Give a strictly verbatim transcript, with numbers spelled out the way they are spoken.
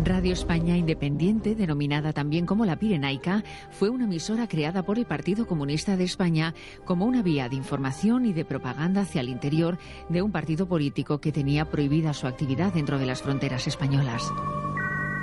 Radio España Independiente, denominada también como La Pirenaica, fue una emisora creada por el Partido Comunista de España como una vía de información y de propaganda hacia el interior de un partido político que tenía prohibida su actividad dentro de las fronteras españolas.